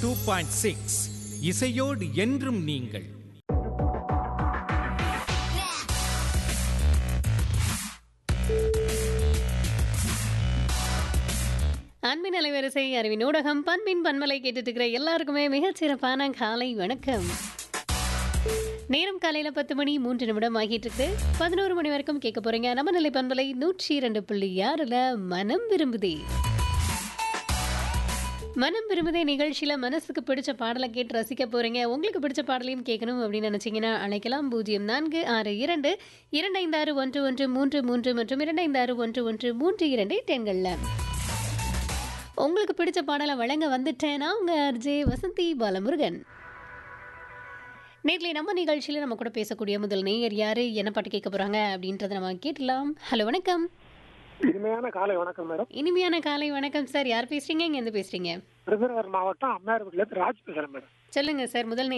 2.6 இசையோடு என்றும் நீங்கள். அன்பின் அலைவரிசை அறிவின் ஊடகம் பண்பின் பன்மலை கேட்டுட்டு இருக்கிற எல்லாருக்குமே மிகச்சிறப்பான காலை வணக்கம். நேரம் காலையில 10:03 ஆகிட்டு இருக்கு. 11 மணி வரைக்கும் கேட்க போறீங்க நம்ம நிலை பண்பலை 102.6ல மனம் விரும்புதே. மனம் விரும்புதே நிகழ்ச்சியில மனசுக்கு பிடிச்ச பாடலை கேட்டு ரசிக்க போறீங்க. உங்களுக்கு பிடிச்ச பாடலையும் கேட்கணும் அப்படின்னு நினைச்சீங்கன்னா அழைக்கலாம். 0462561133 மற்றும் 25611132 எண்கள்ல. உங்களுக்கு பிடிச்ச பாடலை வழங்க வந்துட்டேன்னா உங்க ஆர்ஜே வசந்தி பாலமுருகன். நேர்ல நம்ம நிகழ்ச்சியில நம்ம கூட பேசக்கூடிய முதல் நேயர் யாரு, என்ன பாட்டு கேட்க போறாங்க அப்படின்றத நம்ம கேட்கலாம். ஹலோ, வணக்கம். இனிமையான காலை வணக்கம் மேடம். இனிமையான காலை வணக்கம் சார். யார் பேசுறீங்க, இங்க இருந்து பேசுறீங்க? விருதுநகர் மாவட்டம் அம்மையார் வீட்டுல இருந்து ராஜ் பேசுறேன் மேடம். சொல்லுங்க சார். முதல்